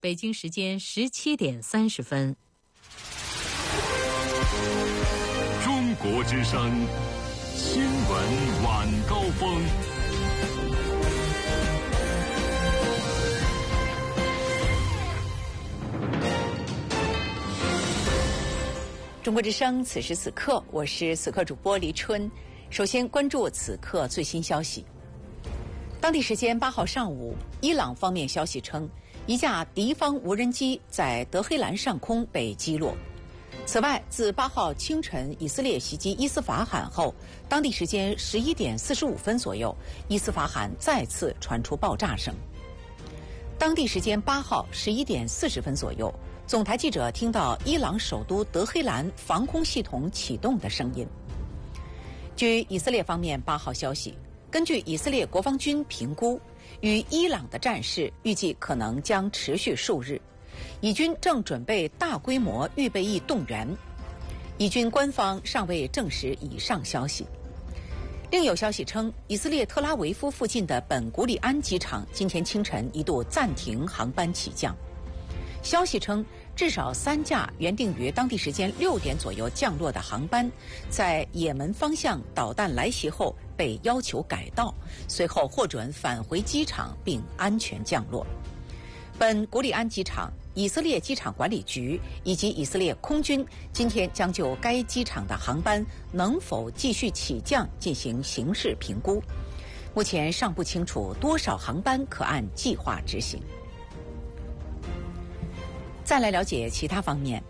北京时间17:30。 中国之声新闻晚高峰。 中国之声此时此刻，我是此刻主播黎春。首先关注此刻最新消息。当地时间8号上午，伊朗方面消息称，一架敌方无人机在德黑兰上空被击落。此外，自8号清晨以色列袭击伊斯法罕后，当地时间11:45左右，伊斯法罕再次传出爆炸声。当地时间8号11:40左右，总台记者听到伊朗首都德黑兰防空系统启动的声音。据以色列方面8号消息，根据以色列国防军评估，与伊朗的战事预计可能将持续数日，以军正准备大规模预备役动员。以军官方尚未证实以上消息。另有消息称，以色列特拉维夫附近的本古里安机场今天清晨一度暂停航班起降。消息称，至少3架原定于当地时间6点左右降落的航班，在也门方向导弹来袭后被要求改道，随后获准返回机场并安全降落。本古里安机场、以色列机场管理局以及以色列空军今天将就该机场的航班能否继续起降进行形势评估。目前尚不清楚多少航班可按计划执行。再来了解其他方面。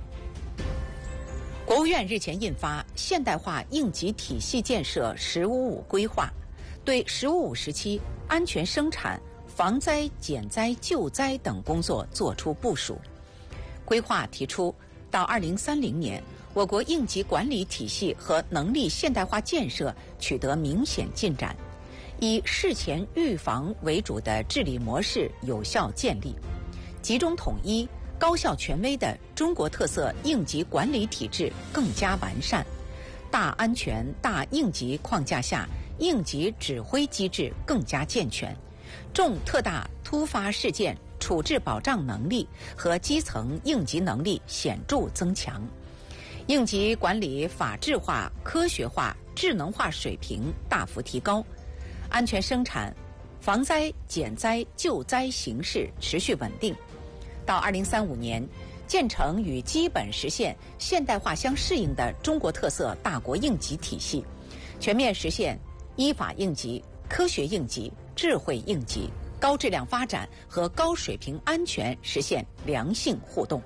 国务院日前印发《现代化应急体系建设“十五五”规划》，对“十五五”时期安全生产、防灾、减灾、救灾等工作作出部署。规划提出，到2030年，我国应急管理体系和能力现代化建设取得明显进展，以事前预防为主的治理模式有效建立，集中统一、高效权威的中国特色应急管理体制更加完善，大安全、大应急框架下应急指挥机制更加健全，重特大突发事件处置保障能力和基层应急能力显著增强，应急管理法治化、科学化、智能化水平大幅提高，安全生产、防灾、减灾、救灾形势持续稳定。到2035年，建成与基本实现现代化相适应的中国特色大国应急体系，全面实现依法应急、科学应急、智慧应急、高质量发展和高水平安全实现良性互动。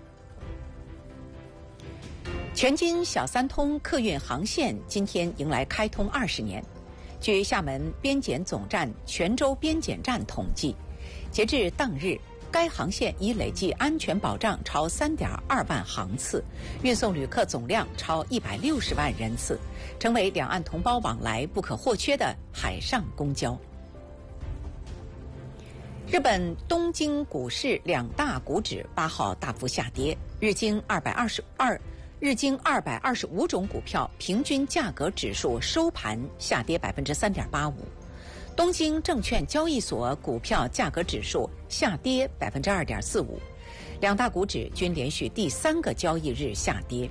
全津小三通客运航线今天迎来开通20年。据厦门边检总站泉州边检站统计，截至当日，该航线已累计安全保障超3.2万航次，运送旅客总量超160万人次，成为两岸同胞往来不可或缺的海上公交。日本东京股市2大股指8号大幅下跌，日经225种股票平均价格指数收盘下跌3.85%。东京证券交易所股票价格指数下跌2.45%，两大股指均连续第3个交易日下跌。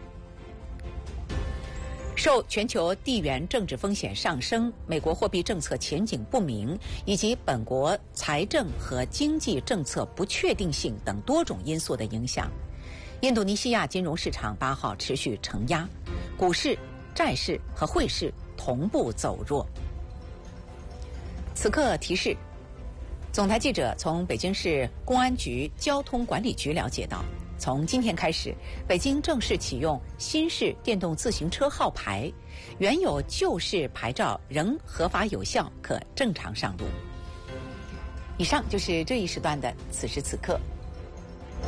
受全球地缘政治风险上升、美国货币政策前景不明以及本国财政和经济政策不确定性等多种因素的影响，印度尼西亚金融市场8号持续承压，股市、债市和汇市同步走弱。此刻提示，总台记者从北京市公安局交通管理局了解到，从今天开始，北京正式启用新式电动自行车号牌，原有旧式牌照仍合法有效，可正常上路。以上就是这一时段的此时此刻。